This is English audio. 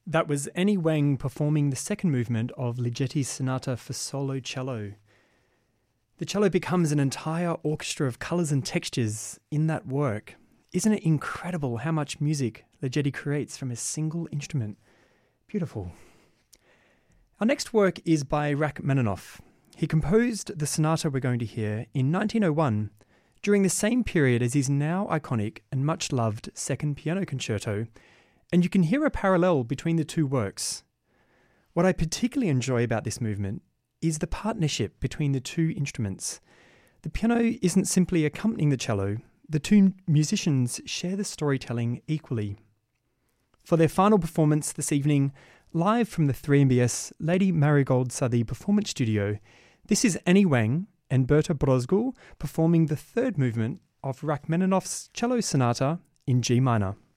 That was Annie Wang performing the second movement of Ligeti's Sonata for Solo Cello. The cello becomes an entire orchestra of colours and textures in that work. Isn't it incredible how much music Ligeti creates from a single instrument? Beautiful. Our next work is by Rachmaninoff. He composed the sonata we're going to hear in 1901, during the same period as his now iconic and much loved Second Piano Concerto, and you can hear a parallel between the two works. What I particularly enjoy about this movement is the partnership between the two instruments. The piano isn't simply accompanying the cello, the two musicians share the storytelling equally. For their final performance this evening, live from the 3MBS Lady Marigold Southey Performance Studio, this is Annie Wang and Berta Brozgul performing the third movement of Rachmaninoff's cello sonata in G minor.